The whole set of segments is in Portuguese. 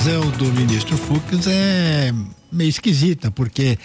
decisão do ministro Fux é meio esquisita, porque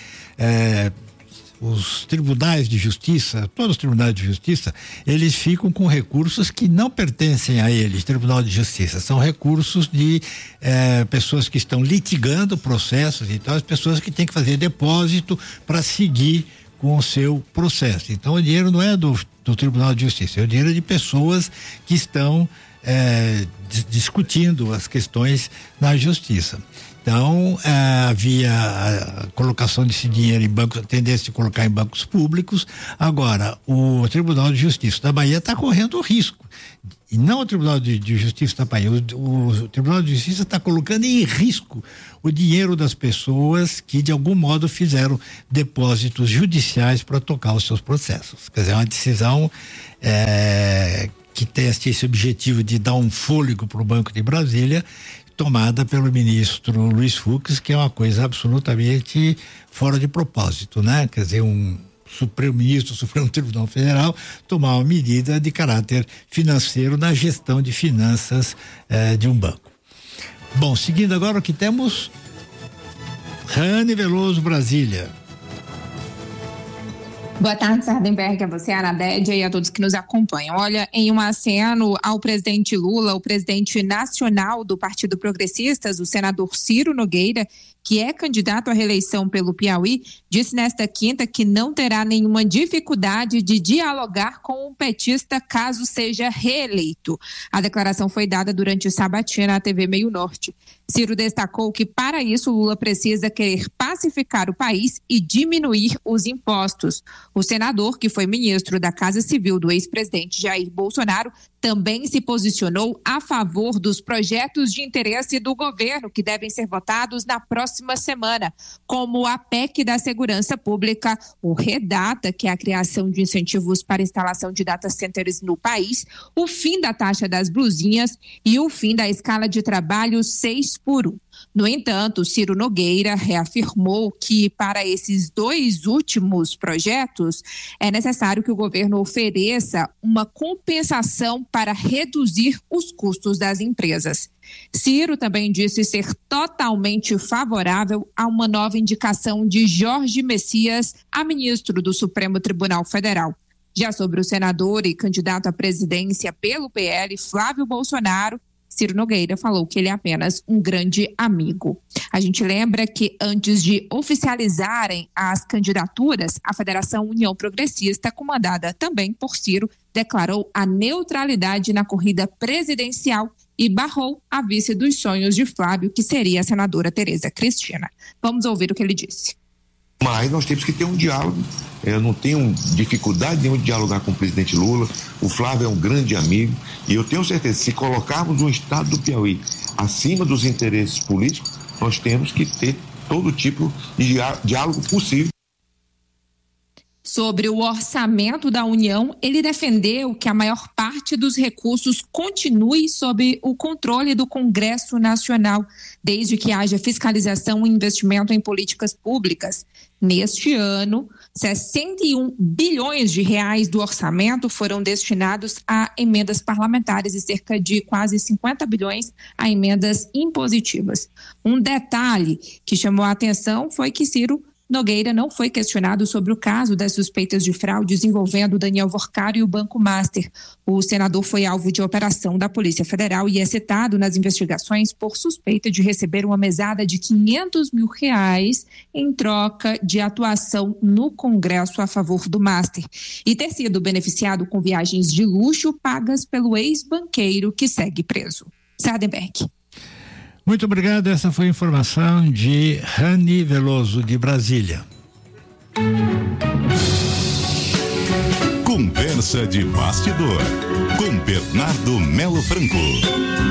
os tribunais de justiça, todos os tribunais de justiça, eles ficam com recursos que não pertencem a eles, Tribunal de Justiça, são recursos de pessoas que estão litigando processos, então as pessoas que têm que fazer depósito para seguir com o seu processo. Então o dinheiro não é do Tribunal de Justiça, é o dinheiro de pessoas que estão discutindo as questões na justiça. Então, havia a colocação desse dinheiro em bancos, a tendência de colocar em bancos públicos. Agora, o Tribunal de Justiça da Bahia está correndo risco. E não o Tribunal de Justiça da Bahia, o Tribunal de Justiça está colocando em risco o dinheiro das pessoas que, de algum modo, fizeram depósitos judiciais para tocar os seus processos. Quer dizer, é uma decisão que tem esse objetivo de dar um fôlego para o Banco de Brasília, tomada pelo ministro Luiz Fux, que é uma coisa absolutamente fora de propósito, né? Quer dizer, um ministro do Supremo Tribunal Federal tomar uma medida de caráter financeiro na gestão de finanças de um banco. Bom, seguindo agora o que temos, Rani Veloso, Brasília. Boa tarde, Sardenberg, a você, Ana Dédia, e a todos que nos acompanham. Olha, em um aceno ao presidente Lula, o presidente nacional do Partido Progressistas, o senador Ciro Nogueira, que é candidato à reeleição pelo Piauí, disse nesta quinta que não terá nenhuma dificuldade de dialogar com o petista caso seja reeleito. A declaração foi dada durante sabatina à TV Meio Norte. Ciro destacou que, para isso, Lula precisa querer pacificar o país e diminuir os impostos. O senador, que foi ministro da Casa Civil do ex-presidente Jair Bolsonaro, também se posicionou a favor dos projetos de interesse do governo que devem ser votados na próxima semana, como a PEC da Segurança Pública, o REDATA, que é a criação de incentivos para instalação de data centers no país, o fim da taxa das blusinhas e o fim da escala de trabalho 6x1. No entanto, Ciro Nogueira reafirmou que, para esses dois últimos projetos, é necessário que o governo ofereça uma compensação para reduzir os custos das empresas. Ciro também disse ser totalmente favorável a uma nova indicação de Jorge Messias a ministro do Supremo Tribunal Federal. Já sobre o senador e candidato à presidência pelo PL, Flávio Bolsonaro, Ciro Nogueira falou que ele é apenas um grande amigo. A gente lembra que antes de oficializarem as candidaturas, a Federação União Progressista, comandada também por Ciro, declarou a neutralidade na corrida presidencial e barrou a vice dos sonhos de Flávio, que seria a senadora Tereza Cristina. Vamos ouvir o que ele disse. Mas nós temos que ter um diálogo. Eu não tenho dificuldade nenhuma de dialogar com o presidente Lula. O Flávio é um grande amigo e eu tenho certeza que se colocarmos o estado do Piauí acima dos interesses políticos, nós temos que ter todo tipo de diálogo possível. Sobre o orçamento da União, ele defendeu que a maior parte dos recursos continue sob o controle do Congresso Nacional, desde que haja fiscalização e investimento em políticas públicas. Neste ano, 61 bilhões de reais do orçamento foram destinados a emendas parlamentares e cerca de quase 50 bilhões a emendas impositivas. Um detalhe que chamou a atenção foi que Ciro Nogueira não foi questionado sobre o caso das suspeitas de fraudes envolvendo Daniel Worcari e o Banco Master. O senador foi alvo de operação da Polícia Federal e é citado nas investigações por suspeita de receber uma mesada de R$500 mil em troca de atuação no Congresso a favor do Master e ter sido beneficiado com viagens de luxo pagas pelo ex-banqueiro que segue preso. Sardenberg. Muito obrigado, essa foi a informação de Rani Veloso, de Brasília. Conversa de bastidor, com Bernardo Melo Franco.